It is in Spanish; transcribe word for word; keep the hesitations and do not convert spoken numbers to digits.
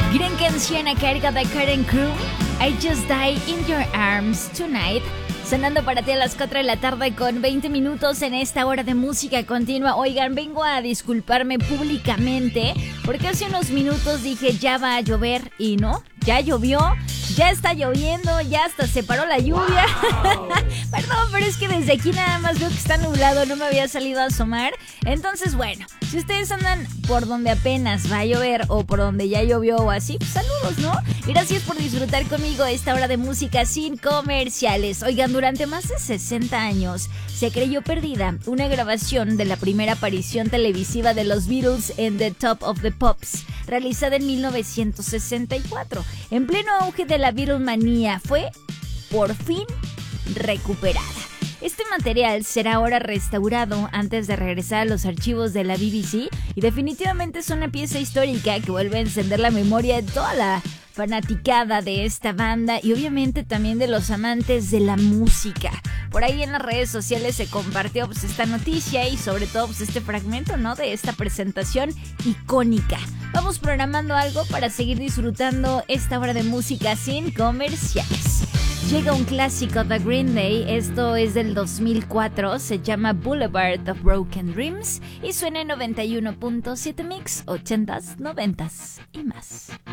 Gran canción a cargo de Karen Crew, I Just Die in Your Arms Tonight, sonando para ti a las cuatro de la tarde con veinte minutos en esta hora de música continua. Oigan, vengo a disculparme públicamente porque hace unos minutos dije ya va a llover y no, ya llovió, ya está lloviendo, ya hasta se paró la lluvia. Perdón, pero es que desde aquí nada más veo que está nublado, no me había salido a asomar. Entonces, bueno, si ustedes andan por donde apenas va a llover o por donde ya llovió o así, pues saludos, ¿no? Gracias por disfrutar conmigo esta hora de música sin comerciales. Oigan, durante más de sesenta años se creyó perdida una grabación de la primera aparición televisiva de los Beatles en The Top of the Pops, realizada en mil novecientos sesenta y cuatro. En pleno auge de la Beatlemanía, fue por fin recuperada. Este material será ahora restaurado antes de regresar a los archivos de la B B C y definitivamente es una pieza histórica que vuelve a encender la memoria de toda la fanaticada de esta banda y obviamente también de los amantes de la música. Por ahí en las redes sociales se compartió pues esta noticia y sobre todo pues este fragmento, ¿no?, de esta presentación icónica. Vamos programando algo para seguir disfrutando esta hora de música sin comerciales. Llega un clásico de Green Day, esto es del dos mil cuatro, se llama Boulevard of Broken Dreams y suena en noventa y uno punto siete Mix, ochentas, noventas y más.